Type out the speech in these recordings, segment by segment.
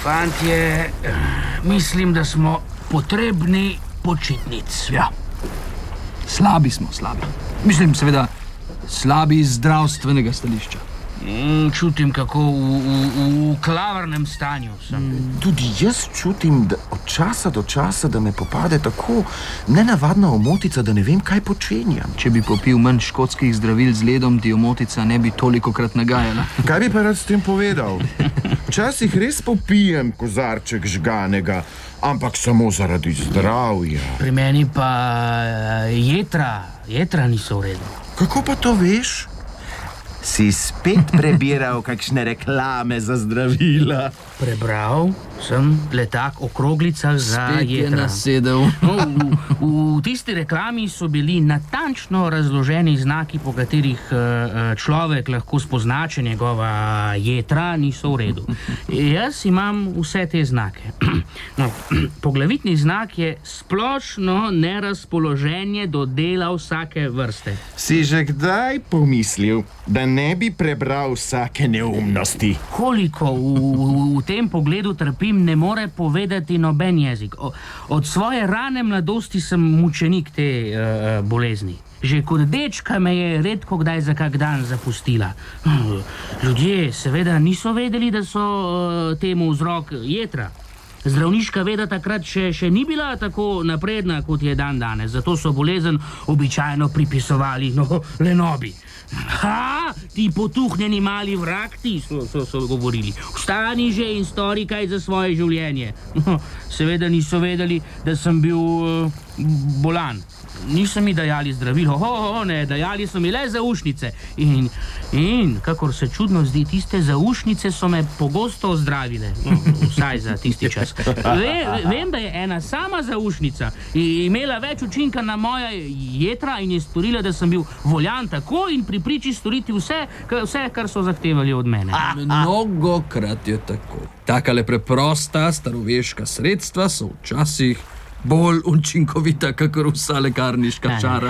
Fantje, mislim, da smo potrebni počitnic. Ja, slabi smo. Mislim, seveda, slabi iz zdravstvenega stališča. Čutim, kako v klavrnem stanju sem. Tudi jaz čutim, da od časa do časa, da me popade tako nenavadna omotica, da ne vem, kaj počenjam. Če bi popil manj škotskih zdravil z ledom, ti omotica ne bi tolikokrat nagajala. Kaj bi pa rad s tem povedal? Včasih res popijem kozarček žganega, ampak samo zaradi zdravja. Pri meni pa jetra niso v redu. Kako pa to veš? Si spet prebiral kakšne reklame za zdravila? Prebral sem letak o kroglicah za Spet je jetra. nasedel. V tisti reklami so bili natančno razloženi znaki, po katerih človek lahko spozna, če njegova jetra niso v redu. Jaz imam vse te znake. No, poglavitni znak je splošno nerazpoloženje do dela vsake vrste. Si že kdaj pomislil, da ne bi prebral vsake neumnosti? Koliko v tem pogledu trpim, ne more povedati noben jezik. Od svoje rane mladosti sem mučenik te bolezni. Že kot dečka me je redko kdaj za kak dan zapustila. Ljudje seveda niso vedeli, da so temu vzrok jetra. Zdravniška veda takrat še ni bila tako napredna, kot je dan danes. Zato so bolezen običajno pripisovali lenobi. Ha, ti potuhnjeni mali vrakti, so govorili. Vstani že in stori kaj za svoje življenje. Seveda niso vedeli, da sem bil bolan. Niso mi dajali zdravil, ne, dajali so mi le zaušnice. In, kakor se čudno zdi, tiste zaušnice so me pogosto ozdravile. Vsaj za tisti čas. Vem, da je ena sama zaušnica imela več učinka na moja jetra in je storila, da sem bil voljan tako in pri priči storiti vse, kar so zahtevali od mene. Mnogokrat je tako. Takale preprosta staroveška sredstva so včasih bolj učinkovita, kakor vsa lekarniška čara.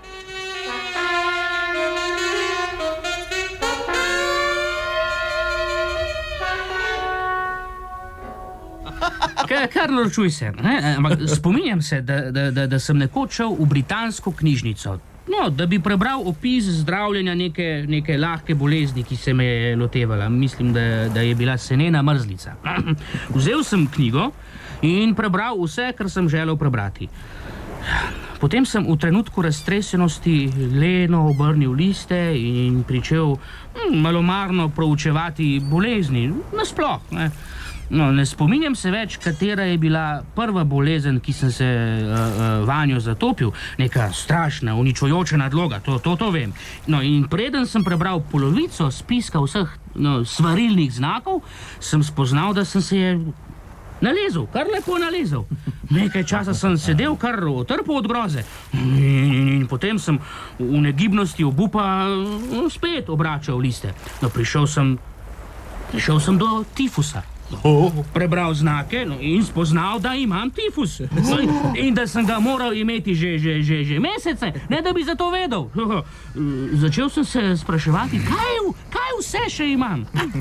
Kar ločuj se. Ampak spominjam se, da sem nekoč šel v britansko knjižnico. No, da bi prebral opis zdravljenja neke lahke bolezni, ki se me je lotevala. Mislim, da je bila senena mrzlica. Vzel sem knjigo in prebral vse, kar sem želel prebrati. Potem sem v trenutku raztresenosti leno obrnil liste in pričel malomarno proučevati bolezni. Nasploh, ne. No, ne spominjam se več, katera je bila prva bolezen, ki sem se vanjo zatopil. Neka strašna, uničujoča nadloga, to vem. No, in preden sem prebral polovico spiska vseh svarilnih znakov, sem spoznal, da sem se je nalezel, kar lepo nalezel. Nekaj časa sem sedel, kar otrpel od groze. In potem sem v negibnosti obupa spet obračal liste. No, prišel sem do tifusa. Prebral znake in spoznal, da imam tifus. In da sem ga moral imeti že mesece, ne da bi za to vedel. Začel sem se spraševati, kaj vse še imam.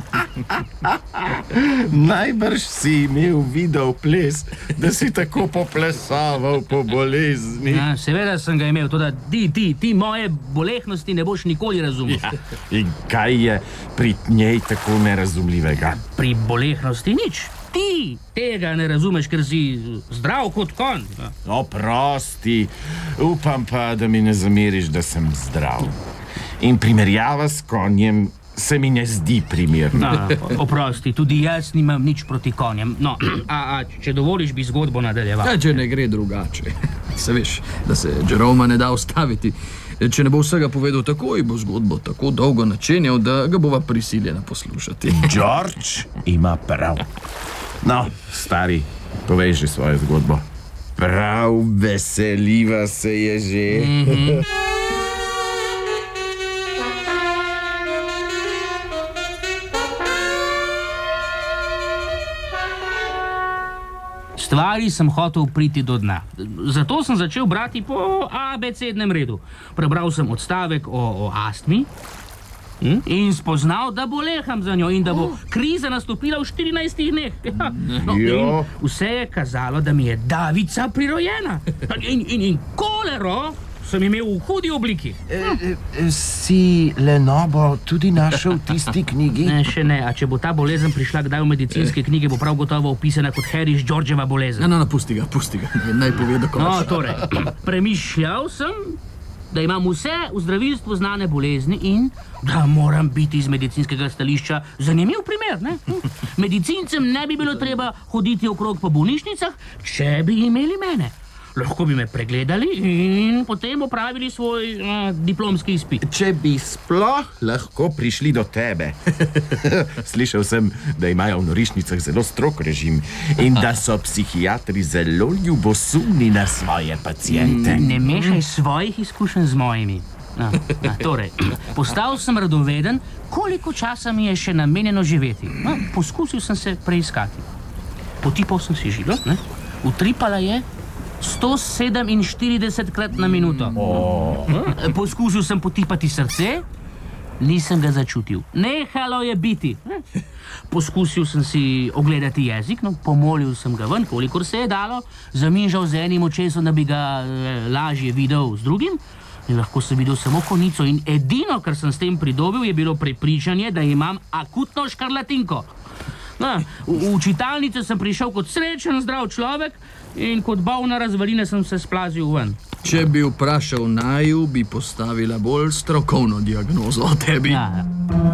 Najbrž si imel video ples, da si tako poplesaval po bolezni. Ja, seveda sem ga imel, toda ti moje bolehnosti ne boš nikoli razumel. Ja. In kaj je pri njej tako nerazumljivega? Pri bolehnosti nič. Ti tega ne razumeš, ker si zdrav kot konj. Oprosti, upam pa, da mi ne zameriš, da sem zdrav. In primerjava s konjem se mi ne zdi primerna. Oprosti, tudi jaz nimam nič proti konjem. No, če dovoliš, bi zgodbo nadaljeval. Če ne gre drugače. Se veš, da se Jeroma ne da ustaviti. Če ne bo vsega povedal takoj, bo zgodbo tako dolgo načenjal, da ga bova prisiljena poslušati. George ima prav. No, stari, povej že svojo zgodbo. Prav veseliva se je že. Stvari sem hotel priti do dna. Zato sem začel brati po abecednem redu. Prebral sem odstavek o astmi, In spoznal, da boleham za njo in da bo kriza nastopila v 14 dneh. No, in vse je kazalo, da mi je davica prirojena. In kolero sem imel v hudi obliki. Si lenobo tudi našel v tisti knjigi? Ne, še ne. A če bo ta bolezen prišla kdaj v medicinske knjige, bo prav gotovo opisana kot Harris Georgeva bolezen. No, pusti ga. Naj pove do konca. No, torej, premišljal sem, da imam vse v zdravilstvu znane bolezni in da moram biti iz medicinskega stališča zanimiv primer, ne? Medicincem ne bi bilo treba hoditi okrog po bolnišnicah, če bi imeli mene. Lahko bi me pregledali in potem opravili svoj diplomski izpit. Če bi sploh lahko prišli do tebe. Slišal sem, da imajo v norišnicah zelo strog režim in da so psihiatri zelo ljubosumni na svoje paciente. Ne mešaj svojih izkušenj z mojimi. Torej, postal sem radoveden, koliko časa mi je še namenjeno živeti. Poskusil sem se preiskati. Potipal sem si žilo, utripala je 147 krat na minuto. Poskusil sem potipati srce, nisem ga začutil. Nehalo je biti. Poskusil sem si ogledati jezik, pomolil sem ga ven, kolikor se je dalo, zamižal z enim očesom, da bi ga lažje videl z drugim. In lahko sem videl samo konico in edino, kar sem s tem pridobil, je bilo prepričanje, da imam akutno škarlatinko. V čitalnice sem prišel kot srečen, zdrav človek in kot bolna razvaline sem se splazil ven. Če bi vprašal naju, bi postavila bolj strokovno diagnozo o tebi. Ja.